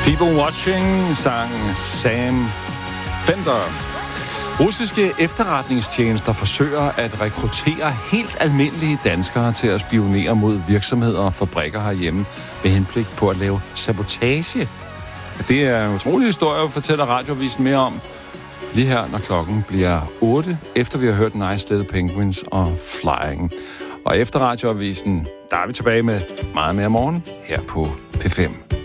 People Watching sang Sam Fender. Russiske efterretningstjenester forsøger at rekruttere helt almindelige danskere til at spionere mod virksomheder og fabrikker herhjemme med henblik på at lave sabotage. Det er en utrolig historie, fortæller Radioavisen mere om lige her, når klokken bliver 8, efter vi har hørt Nice Little Penguins og Flying. Og efter Radioavisen, der er vi tilbage med meget mere morgen her på P5.